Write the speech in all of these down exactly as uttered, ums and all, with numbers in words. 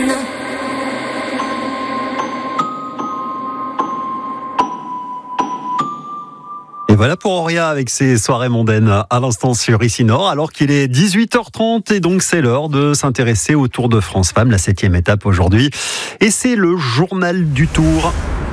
Et voilà pour Auria avec ses soirées mondaines à l'instant sur Ici Nord, alors qu'il est dix-huit heures trente et donc c'est l'heure de s'intéresser au Tour de France Femmes, la septième étape aujourd'hui. Et c'est le journal du Tour.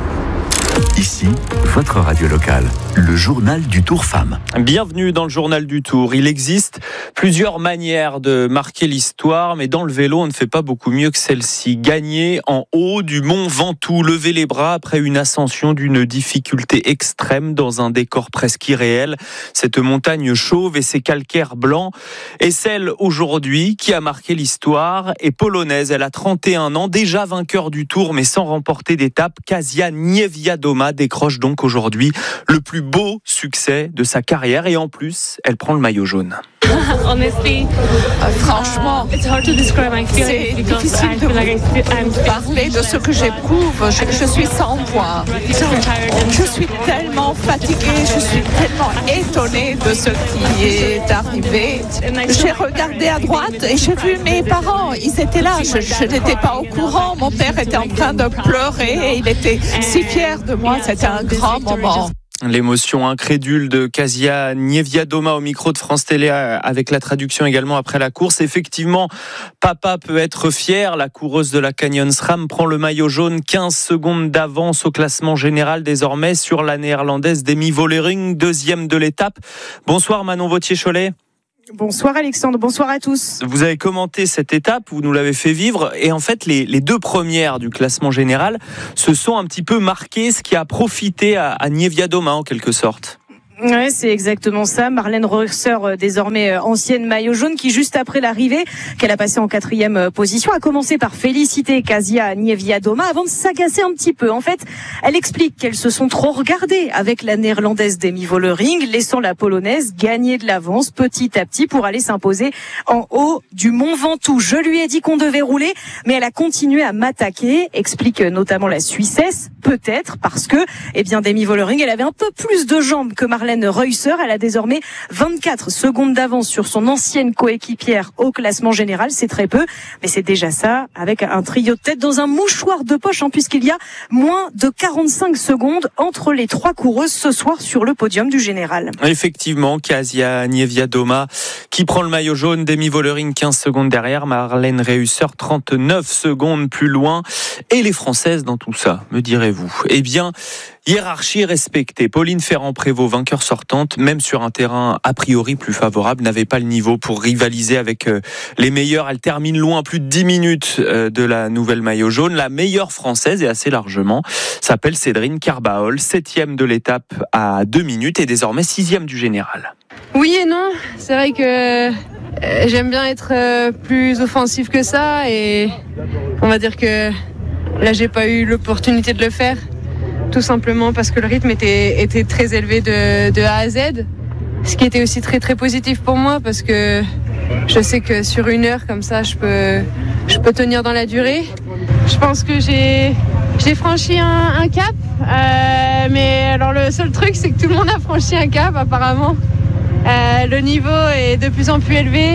Ici, votre radio locale, le journal du Tour Femmes. Bienvenue dans le journal du Tour. Il existe plusieurs manières de marquer l'histoire, mais dans le vélo, on ne fait pas beaucoup mieux que celle-ci. Gagner en haut du mont Ventoux, lever les bras après une ascension d'une difficulté extrême dans un décor presque irréel. Cette montagne chauve et ses calcaires blancs est celle aujourd'hui qui a marqué l'histoire et polonaise. Elle a trente et un ans, déjà vainqueur du Tour, mais sans remporter d'étape. Kasia Niewiadoma décroche donc aujourd'hui le plus beau succès de sa carrière et en plus, elle prend le maillot jaune. Honestly, euh, franchement, it's hard to describe my feelings c'est because difficile I de feel like I feel, I'm parler de ce que j'éprouve. Je, je suis sans voix. so tired and Je suis tellement fatiguée, je suis tellement étonnée de ce qui est arrivé. J'ai regardé à droite et j'ai vu mes parents, ils étaient là, je, je n'étais pas au courant. Mon père était en train de pleurer et il était si fier de moi, c'était un grand moment. L'émotion incrédule de Kasia Niewiadoma au micro de France Télé avec la traduction également après la course. Effectivement, papa peut être fier. La coureuse de la Canyon SRAM prend le maillot jaune, quinze secondes d'avance au classement général désormais sur la néerlandaise Demi Vollering, deuxième de l'étape. Bonsoir Manon Vauthier-Cholet. Bonsoir Alexandre, bonsoir à tous. Vous avez commenté cette étape, vous nous l'avez fait vivre et en fait les, les deux premières du classement général se sont un petit peu marquées, ce qui a profité à, à Niewiadoma en quelque sorte. Ouais, c'est exactement ça. Marlène Reusser, désormais ancienne maillot jaune, qui juste après l'arrivée, qu'elle a passé en quatrième position, a commencé par féliciter Kasia Niewiadoma avant de s'agacer un petit peu. En fait, elle explique qu'elles se sont trop regardées avec la néerlandaise Demi Vollering, laissant la polonaise gagner de l'avance petit à petit pour aller s'imposer en haut du mont Ventoux. Je lui ai dit qu'on devait rouler, mais elle a continué à m'attaquer, explique notamment la Suissesse, peut-être parce que, eh bien, Demi Vollering, elle avait un peu plus de jambes que Marlène Reusser. Elle a désormais vingt-quatre secondes d'avance sur son ancienne coéquipière au classement général. C'est très peu, mais c'est déjà ça, avec un trio de tête dans un mouchoir de poche, hein, puisqu'il y a moins de quarante-cinq secondes entre les trois coureuses ce soir sur le podium du général. Effectivement, Kasia Niewiadoma qui prend le maillot jaune, Demi Vollering quinze secondes derrière, Marlène Reusser trente-neuf secondes plus loin. Et les Françaises dans tout ça, me direz-vous? Eh bien, hiérarchie respectée. Pauline Ferrand-Prévot, vainqueur sortante, même sur un terrain a priori plus favorable, n'avait pas le niveau pour rivaliser avec les meilleurs. Elle termine loin, plus de dix minutes de la nouvelle maillot jaune. La meilleure française, et assez largement, s'appelle Cédrine Carbaol, septième de l'étape à deux minutes et désormais sixième du général. Oui et non, c'est vrai que j'aime bien être plus offensif que ça et on va dire que là j'ai pas eu l'opportunité de le faire. Tout simplement parce que le rythme était, était très élevé de, de A à Z, ce qui était aussi très très positif pour moi parce que je sais que sur une heure comme ça je peux, je peux tenir dans la durée. Je pense que j'ai, j'ai franchi un, un cap, euh, mais alors le seul truc c'est que tout le monde a franchi un cap apparemment. Euh, le niveau est de plus en plus élevé,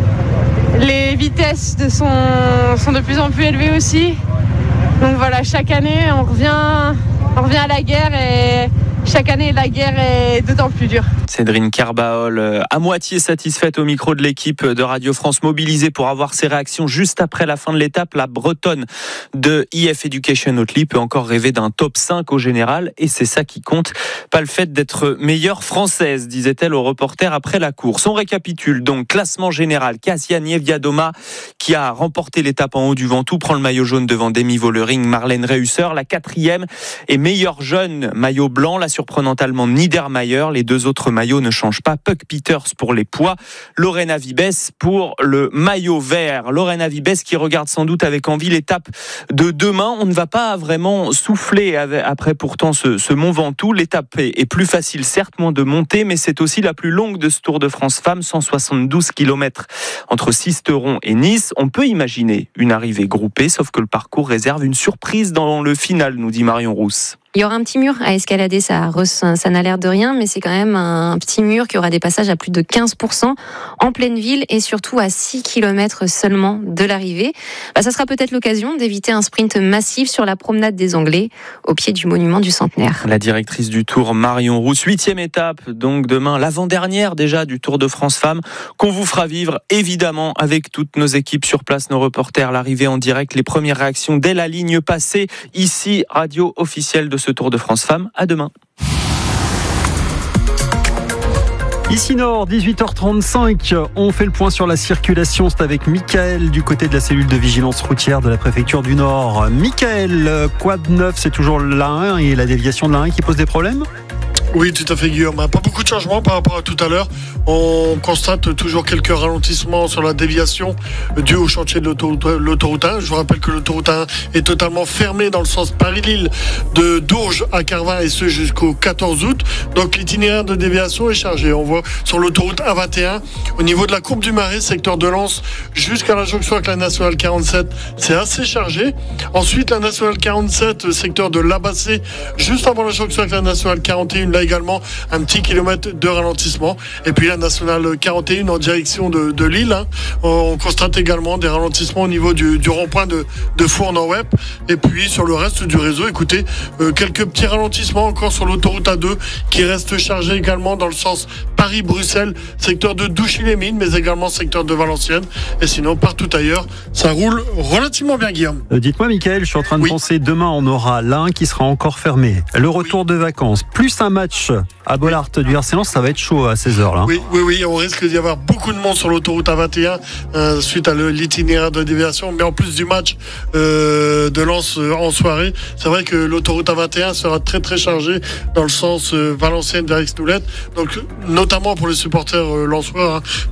les vitesses de sont, sont de plus en plus élevées aussi. Donc voilà, chaque année on revient... On revient à la guerre et chaque année la guerre est d'autant plus dure. Cédrine Carbaol, à moitié satisfaite au micro de l'équipe de Radio France, mobilisée pour avoir ses réactions juste après la fin de l'étape. La Bretonne de I F Education Hotely peut encore rêver d'un top cinq au général et c'est ça qui compte. Pas le fait d'être meilleure française, disait-elle au reporter après la course. On récapitule donc classement général. Kasia Niewiadoma qui a remporté l'étape en haut du Ventoux prend le maillot jaune devant Demi Vollering, Marlène Reusser. La quatrième est meilleure jeune maillot blanc, la surprenante allemande Niedermayer. Les deux autres maillots ne changent pas. Puck Peters pour les poids, Lorena Vibes pour le maillot vert. Lorena Vibes qui regarde sans doute avec envie l'étape de demain. On ne va pas vraiment souffler après pourtant ce, ce Mont Ventoux. L'étape est, est plus facile, certes, moins de montée, mais c'est aussi la plus longue de ce Tour de France Femmes, cent soixante-douze kilomètres entre Sisteron et Nice. On peut imaginer une arrivée groupée, sauf que le parcours réserve une surprise dans le final, nous dit Marion Rousse. Il y aura un petit mur à escalader, ça, ça n'a l'air de rien, mais c'est quand même un petit mur qui aura des passages à plus de quinze pour cent en pleine ville et surtout à six kilomètres seulement de l'arrivée. Bah, ça sera peut-être l'occasion d'éviter un sprint massif sur la promenade des Anglais, au pied du monument du Centenaire. La directrice du Tour, Marion Rousse, huitième étape, donc demain, l'avant-dernière déjà du Tour de France Femmes, qu'on vous fera vivre évidemment avec toutes nos équipes sur place, nos reporters, l'arrivée en direct, les premières réactions dès la ligne passée, ici, radio officielle de ce Tour de France Femmes. À demain. Ici Nord, dix-huit heures trente-cinq, on fait le point sur la circulation. C'est avec Mickaël du côté de la cellule de vigilance routière de la préfecture du Nord. Mickaël, quoi de neuf? C'est toujours l'A un et la déviation de l'A un qui pose des problèmes? Oui, tout à fait, Guillaume. Pas beaucoup de changements par rapport à tout à l'heure. On constate toujours quelques ralentissements sur la déviation dû au chantier de l'autoroute un. Je vous rappelle que l'autoroute un est totalement fermée dans le sens Paris-Lille de Dourges à Carvin et ce jusqu'au quatorze août. Donc l'itinéraire de déviation est chargé. On voit sur l'autoroute A vingt et un, au niveau de la courbe du Marais, secteur de Lens, jusqu'à la jonction avec la nationale quarante-sept, c'est assez chargé. Ensuite, la nationale quarante-sept, secteur de Labassé, juste avant la jonction avec la nationale quarante et un, là également un petit kilomètre de ralentissement. Et puis la nationale quarante et un en direction de, de Lille, hein. On constate également des ralentissements au niveau du, du rond-point de, de Fournes-en-Wep. Et puis sur le reste du réseau, écoutez, euh, quelques petits ralentissements encore sur l'autoroute A deux qui reste chargée également dans le sens Paris-Bruxelles, secteur de Douchy-les-Mines, mais également secteur de Valenciennes. Et sinon, partout ailleurs, ça roule relativement bien, Guillaume. Euh, dites-moi, Mickaël, je suis en train de oui. penser, demain, on aura l'A un qui sera encore fermé. Le retour oui. de vacances, plus un match à Bollaert du R C Lens, ça va être chaud à seize heures là. Oui, oui, oui, on risque d'y avoir beaucoup de monde sur l'autoroute A vingt et un euh, suite à le, l'itinéraire de déviation, mais en plus du match euh, de Lens euh, en soirée, c'est vrai que l'autoroute A vingt et un sera très très chargée dans le sens euh, Valenciennes vers Aix-Noulette, donc notamment pour les supporters euh, lensois, hein,